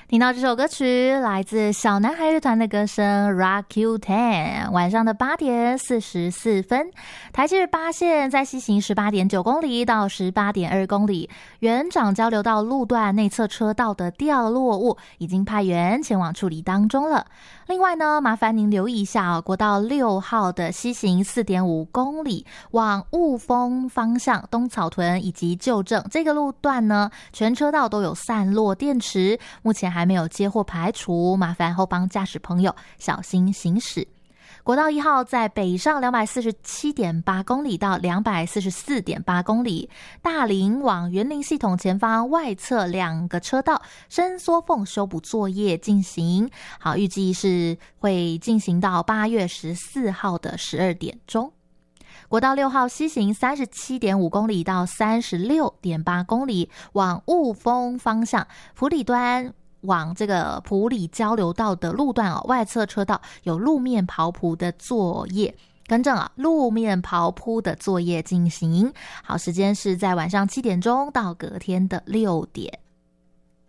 听到这首歌曲来自小男孩乐团的歌声 Rock You 10， 晚上的8点44分，台七8线在西行 18.9 公里到 18.2 公里，园长交流道路段内侧车道的掉落物已经派员前往处理当中了。另外呢，麻烦您留意一下国道6号的西行 4.5 公里往雾峰方向东草屯以及旧正这个路段呢，全车道都有散落电池，目前还没有接获排除，麻烦后方驾驶朋友小心行驶。国道1号在北上 247.8 公里到 244.8 公里，大林往园林系统前方外侧2个车道伸缩缝修补作业进行，好，预计是会进行到8月14号的12点钟。国道6号西行 37.5 公里到 36.8 公里往雾峰方向，埔里端往这个埔里交流道的路段外侧车道有路面刨铺的作业，更正路面刨铺的作业进行。好，时间是在晚上7点钟到隔天的6点。